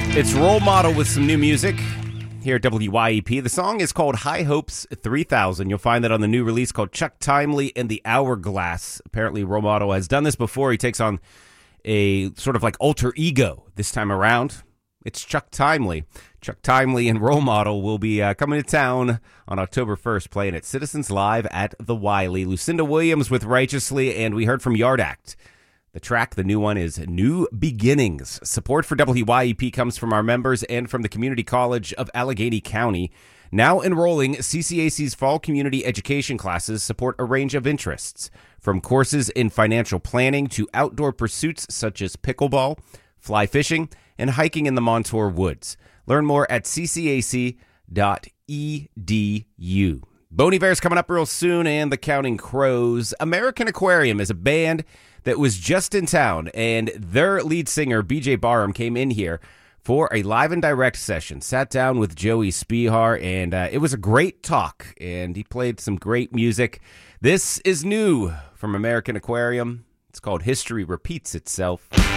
It's Role Model with some new music here at WYEP. The song is called High Hopes 3000. You'll find that on the new release called Chuck Timely and the Hourglass. Apparently, Role Model has done this before. He takes on a sort of like alter ego this time around. It's Chuck Timely. Chuck Timely and Role Model will be coming to town on October 1st, playing at Citizens Live at the Wiley. Lucinda Williams with Righteously, and we heard from Yard Act. The track, the new one, is New Beginnings. Support for WYEP comes from our members and from the Community College of Allegheny County. Now enrolling, CCAC's fall community education classes support a range of interests, from courses in financial planning to outdoor pursuits such as pickleball, fly fishing, and hiking in the Montour Woods. Learn more at ccac.edu. Bon Iver's coming up real soon, and the Counting Crows. American Aquarium is a band that was just in town, and their lead singer, BJ Barham, came in here for a live and direct session. Sat down with Joey Spihar, and it was a great talk, and he played some great music. This is new from American Aquarium. It's called History Repeats Itself.